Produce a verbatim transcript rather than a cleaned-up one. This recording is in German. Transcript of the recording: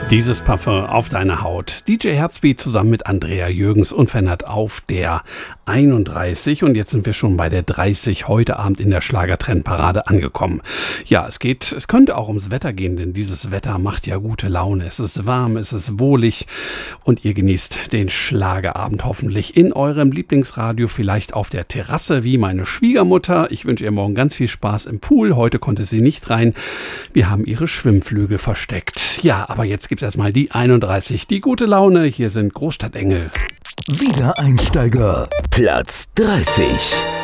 Dieses Parfum auf deiner Haut. D J Herzbeat zusammen mit Andrea Jürgens unverändert auf der einunddreißig. Und jetzt sind wir schon bei der dreißig heute Abend in der Schlagertrendparade angekommen. Ja, es geht, es könnte auch ums Wetter gehen, denn dieses Wetter macht ja gute Laune. Es ist warm, es ist wohlig und ihr genießt den Schlagerabend hoffentlich in eurem Lieblingsradio, vielleicht auf der Terrasse wie meine Schwiegermutter. Ich wünsche ihr morgen ganz viel Spaß im Pool. Heute konnte sie nicht rein. Wir haben ihre Schwimmflügel versteckt. Ja, aber jetzt gibt erstmal die einunddreißig, die gute Laune. Hier sind Großstadtengel. Wiedereinsteiger, Platz dreißig.